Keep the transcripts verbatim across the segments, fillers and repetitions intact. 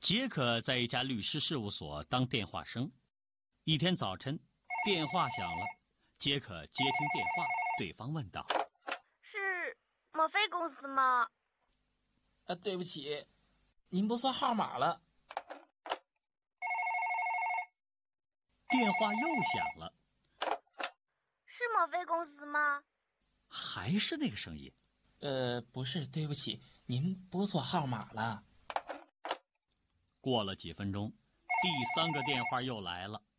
杰克在一家律师事务所当电话生。一天早晨，电话响了，杰克接听电话，对方问道：“ 是墨菲公司吗？”“ 呃，对不起，您拨错号码了。” 电话又响了。 “是墨菲公司吗？” 还是那个声音。 “呃，不是，对不起，您拨错号码了。” 过了几分钟，第三个电话又来了。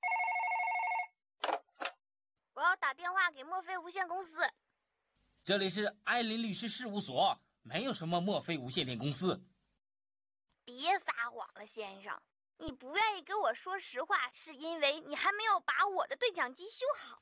“我要打电话给墨菲无限公司。”“ 这里是艾琳律师事务所，没有什么墨菲无线电公司。”“ 别撒谎了，先生，你不愿意跟我说实话，是因为你还没有把我的对讲机修好。”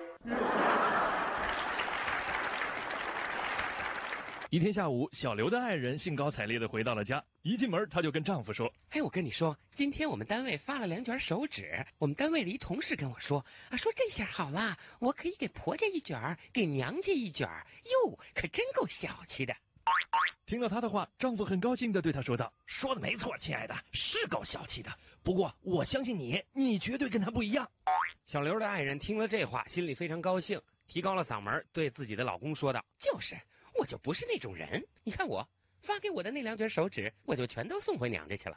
一天下午，小刘的爱人兴高采烈地回到了家。一进门，她就跟丈夫说：“ 哎，我跟你说，今天我们单位发了两卷手纸。我们单位的一同事跟我说，啊，说这下好了，我可以给婆家一卷，给娘家一卷。哟，可真够小气的。” 听了她的话，丈夫很高兴地对她说道：“说的没错，亲爱的，是够小气的。不过我相信你，你绝对跟她不一样。” 小刘的爱人听了这话，心里非常高兴，提高了嗓门，对自己的老公说道：“就是。我就不是那种人，你看我发给我的那两卷手纸，我就全都送回娘家去了。”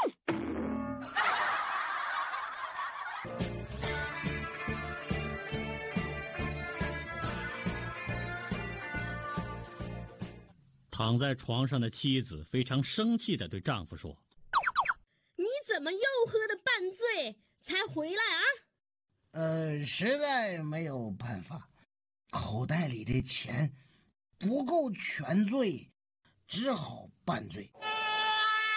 躺在床上的妻子非常生气地对丈夫说：“ 你怎么又喝得半醉才回来啊？”“ 呃，实在没有办法，口袋里的钱不够全醉，只好半醉。”